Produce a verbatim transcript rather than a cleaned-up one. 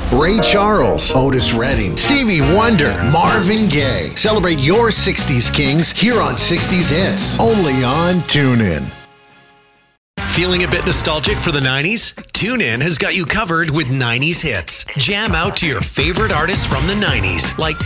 Ray Charles, Otis Redding, Stevie Wonder, Marvin Gaye. Celebrate your sixties kings here on sixties Hits, only on TuneIn. Feeling a bit nostalgic for the nineties? TuneIn has got you covered with nineties hits. Jam out to your favorite artists from the nineties, like